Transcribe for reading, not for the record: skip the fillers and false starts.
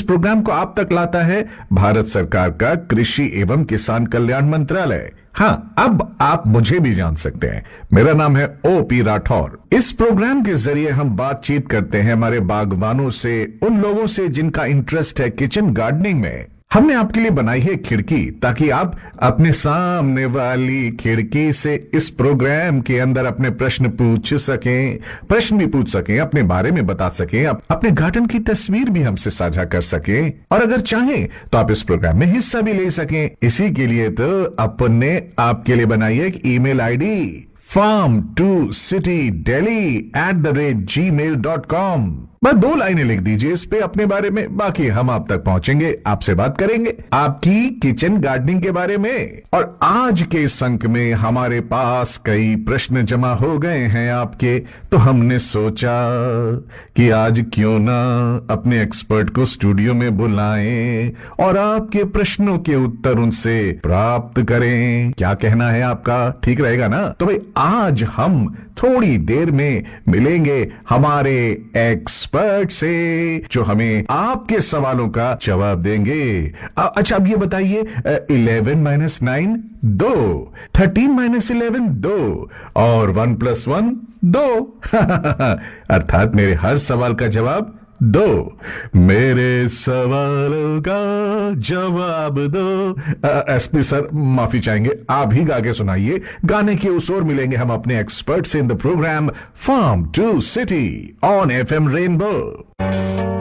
Programme को आप तक लाता है भारत सरकार का कृषि एवं किसान कल्याण मंत्रालय। हाँ, अब आप मुझे भी जान सकते हैं। मेरा नाम है ओपी राठौर। इस प्रोग्राम के जरिए हम बातचीत करते हैं हमारे बागवानों से, उन लोगों से जिनका इंटरेस्ट है किचन गार्डनिंग में। हमने आपके लिए बनाई है खिड़की, ताकि आप अपने सामने वाली खिड़की से इस प्रोग्राम के अंदर अपने प्रश्न पूछ सकें, प्रश्न भी पूछ सकें, अपने बारे में बता सकें, अपने गार्डन की तस्वीर भी हमसे साझा कर सकें, और अगर चाहें तो आप इस प्रोग्राम में हिस्सा भी ले सकें। इसी के लिए तो अपन ने आपके लिए बनाई है एक ईमेल आईडी, farm2citydelhi@gmail.com। बस 2 लाइनें लिख दीजिए इस पे अपने बारे में, बाकी हम आप तक पहुंचेंगे, आपसे बात करेंगे आपकी किचन गार्डनिंग के बारे में। और आज के इस अंक में हमारे पास कई प्रश्न जमा हो गए हैं आपके, तो हमने सोचा कि आज क्यों ना अपने एक्सपर्ट को स्टूडियो में बुलाएं और आपके प्रश्नों के उत्तर उनसे प्राप्त करें। क्या कहना है आपका? ठीक रहेगा ना? तो भाई आज हम थोड़ी देर में मिलेंगे हमारे एक्सपर्ट से, जो हमें आपके सवालों का जवाब देंगे। अच्छा, अब ये बताइए, 11 - 9 2, 13 - 11 2, और 1 + 1 2 अर्थात मेरे हर सवाल का जवाब 2। मेरे सवालों का जवाब दो। एसपी सर माफी चाहेंगे, आप ही गा के सुनाइए। गाने की उस ओर मिलेंगे हम अपने एक्सपर्ट से in the programme farm to city on FM rainbow.